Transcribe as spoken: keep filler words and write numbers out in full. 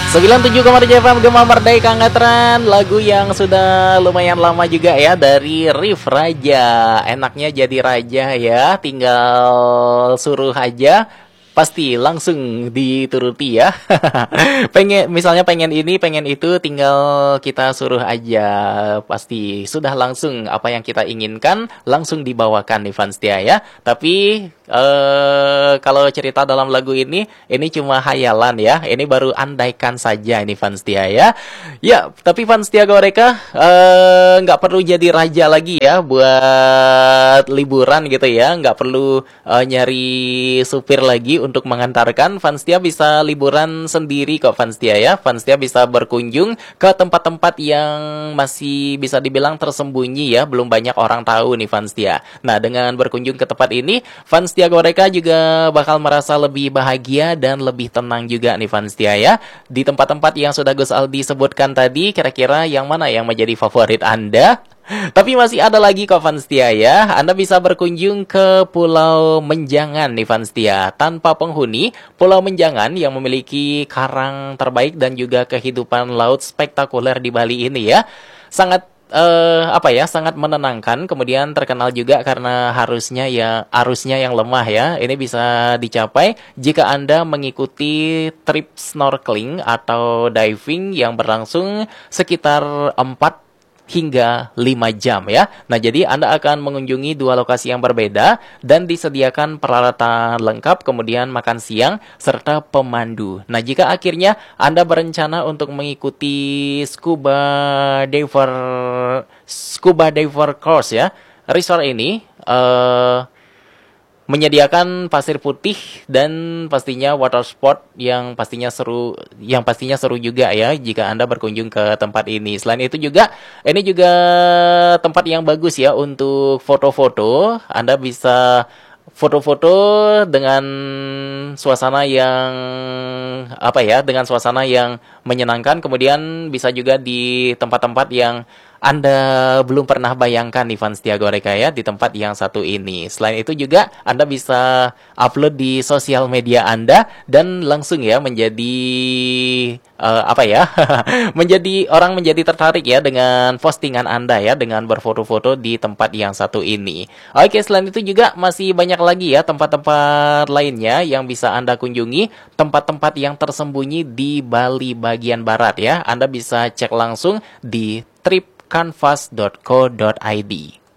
sembilan puluh tujuh koma tujuh F M Gema Merdeka Ngetren. Lagu yang sudah lumayan lama juga ya, dari Rif Raja. Enaknya jadi raja ya, tinggal suruh aja, pasti langsung dituruti ya. Pengen, misalnya pengen ini, pengen itu, tinggal kita suruh aja, pasti sudah langsung apa yang kita inginkan langsung dibawakan nih fans Tia ya. Tapi eh kalau cerita dalam lagu ini, ini cuma hayalan ya. Ini baru andaikan saja ini fans Tia ya. Ya, tapi fans Tia Goreka eh nggak perlu jadi raja lagi ya buat liburan gitu ya. Nggak perlu eh, nyari supir lagi untuk mengantarkan. Fans Tia bisa liburan sendiri kok fans Tia ya. Fans Tia bisa berkunjung ke tempat-tempat yang masih bisa dibilang tersembunyi ya, belum banyak orang tahu nih fans Tia. Nah, dengan berkunjung ke tempat ini, fans Tia Goreka juga bakal merasa lebih bahagia dan lebih tenang juga nih fans Tia ya. Di tempat-tempat yang sudah Gus Aldi sebutkan tadi, kira-kira yang mana yang menjadi favorit Anda? Tapi masih ada lagi kok fans Tia ya. Anda bisa berkunjung ke Pulau Menjangan nih fans Tia. Tanpa penghuni, Pulau Menjangan yang memiliki karang terbaik dan juga kehidupan laut spektakuler di Bali ini ya, sangat eh apa ya, sangat menenangkan. Kemudian terkenal juga karena harusnya ya arusnya yang lemah ya. Ini bisa dicapai jika Anda mengikuti trip snorkeling atau diving yang berlangsung sekitar empat hingga lima jam ya. Nah, jadi Anda akan mengunjungi dua lokasi yang berbeda dan disediakan peralatan lengkap, kemudian makan siang serta pemandu. Nah, jika akhirnya Anda berencana untuk mengikuti scuba diver scuba diver course ya, resort ini eh menyediakan pasir putih dan pastinya water sport yang pastinya seru, yang pastinya seru juga ya jika Anda berkunjung ke tempat ini. Selain itu juga, ini juga tempat yang bagus ya untuk foto-foto. Anda bisa foto-foto dengan suasana yang apa ya, dengan suasana yang menyenangkan. Kemudian bisa juga di tempat-tempat yang Anda belum pernah bayangkan nih fans Tia Goreka ya, di tempat yang satu ini. Selain itu juga Anda bisa upload di sosial media Anda dan langsung ya menjadi uh, apa ya menjadi orang menjadi tertarik ya dengan postingan Anda ya, dengan berfoto-foto di tempat yang satu ini. Oke, selain itu juga masih banyak lagi ya tempat-tempat lainnya yang bisa Anda kunjungi, tempat-tempat yang tersembunyi di Bali bagian barat ya. Anda bisa cek langsung di trip canvas dot co dot id.